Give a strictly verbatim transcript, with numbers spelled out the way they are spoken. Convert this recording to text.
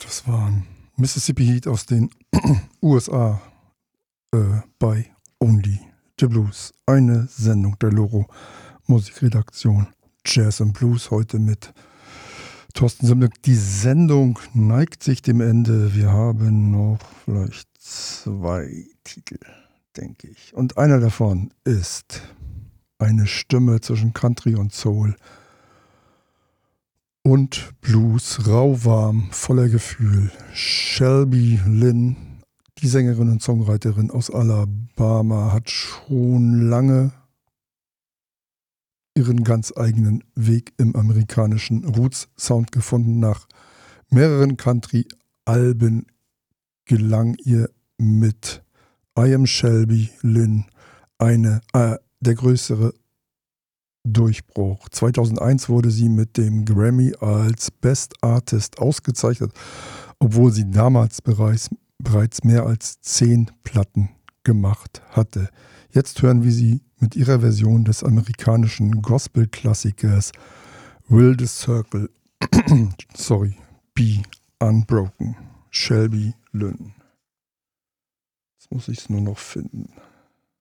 Das waren Mississippi Heat aus den U S A äh, bei Only the Blues. Eine Sendung der Loro Musikredaktion Jazz and Blues heute mit Thorsten Simlek. Die Sendung neigt sich dem Ende. Wir haben noch vielleicht zwei Titel, denke ich. Und einer davon ist eine Stimme zwischen Country und Soul und Blues, rauwarm, voller Gefühl. Shelby Lynne, die Sängerin und Songwriterin aus Alabama, hat schon lange ihren ganz eigenen Weg im amerikanischen Roots-Sound gefunden. Nach mehreren Country-Alben gelang ihr mit I Am Shelby Lynne eine, äh, der größere Durchbruch. zweitausendeins wurde sie mit dem Grammy als Best Artist ausgezeichnet, obwohl sie damals bereits, bereits mehr als zehn Platten gemacht hatte. Jetzt hören wir sie mit ihrer Version des amerikanischen Gospel-Klassikers Will the Circle sorry, Be Unbroken. Shelby Lynne. Jetzt muss ich es nur noch finden.